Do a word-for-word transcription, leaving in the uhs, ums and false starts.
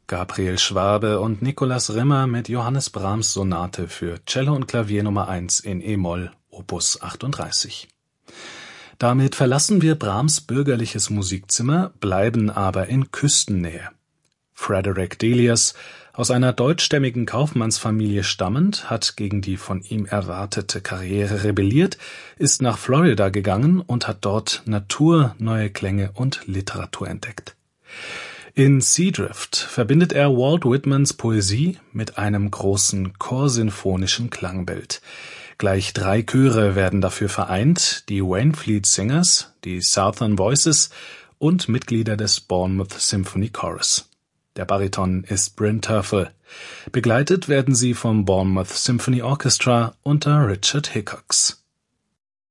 Gabriel Schwabe und Nikolaus Rimmer mit Johannes Brahms Sonate für Cello und Klavier Nummer eins in e-Moll, Opus achtunddreißig. Damit verlassen wir Brahms bürgerliches Musikzimmer, bleiben aber in Küstennähe. Frederick Delius, aus einer deutschstämmigen Kaufmannsfamilie stammend, hat gegen die von ihm erwartete Karriere rebelliert, ist nach Florida gegangen und hat dort Natur, neue Klänge und Literatur entdeckt. In Seadrift verbindet er Walt Whitmans Poesie mit einem großen chorsinfonischen Klangbild. Gleich drei Chöre werden dafür vereint, die Waynflete Singers, die Southern Voices und Mitglieder des Bournemouth Symphony Chorus. Der Bariton ist Bryn Terfel. Begleitet werden sie vom Bournemouth Symphony Orchestra unter Richard Hickox.